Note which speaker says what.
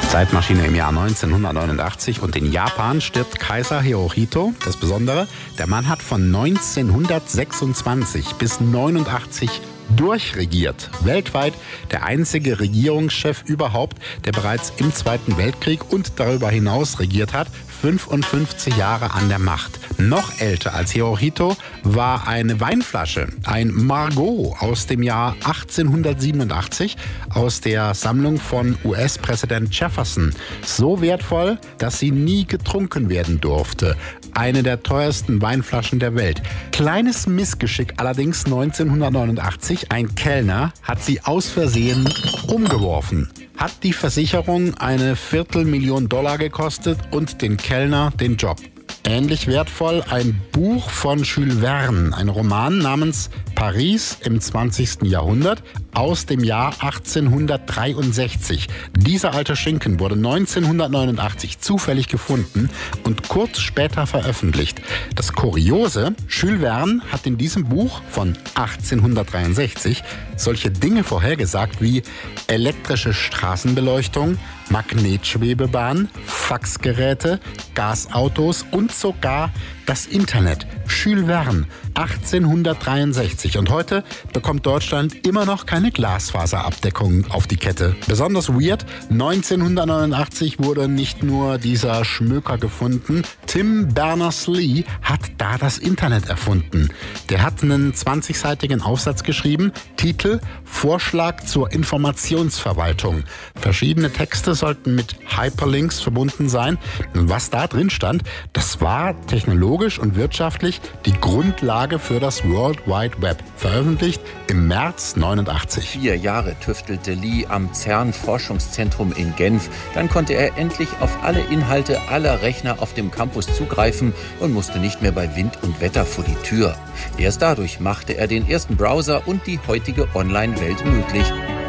Speaker 1: Zeitmaschine im Jahr 1989 und in Japan stirbt Kaiser Hirohito. Das Besondere, der Mann hat von 1926 bis 1989 durchregiert. Weltweit der einzige Regierungschef überhaupt, der bereits im Zweiten Weltkrieg und darüber hinaus regiert hat. 55 Jahre an der Macht. Noch älter als Hirohito war eine Weinflasche, ein Margaux aus dem Jahr 1887 aus der Sammlung von US-Präsident Jefferson. So wertvoll, dass sie nie getrunken werden durfte. Eine der teuersten Weinflaschen der Welt. Kleines Missgeschick allerdings 1989. Ein Kellner hat sie aus Versehen umgeworfen. Hat die Versicherung eine $250.000 gekostet und den Kellner den Job. Ähnlich wertvoll ein Buch von Jules Verne, ein Roman namens Paris im 20. Jahrhundert aus dem Jahr 1863. Dieser alte Schinken wurde 1989 zufällig gefunden und kurz später veröffentlicht. Das Kuriose, Jules Verne hat in diesem Buch von 1863 solche Dinge vorhergesagt wie elektrische Straßenbeleuchtung, Magnetschwebebahn, Faxgeräte, Gasautos und sogar das Internet. Jules Verne, 1863. Und heute bekommt Deutschland immer noch keine Glasfaserabdeckung auf die Kette. Besonders weird, 1989 wurde nicht nur dieser Schmöker gefunden, Tim Berners-Lee hat da das Internet erfunden. Der hat einen 20-seitigen Aufsatz geschrieben, Titel Vorschlag zur Informationsverwaltung. Verschiedene Texte sollten mit Hyperlinks verbunden sein. Und was da drin stand, das war technologisch und wirtschaftlich die Grundlage für das World Wide Web. Veröffentlicht im März 89.
Speaker 2: 4 Jahre tüftelte Lee am CERN-Forschungszentrum in Genf. Dann konnte er endlich auf alle Inhalte aller Rechner auf dem Campus zugreifen und musste nicht mehr bei Wind und Wetter vor die Tür. Erst dadurch machte er den ersten Browser und die heutige Online-Welt möglich.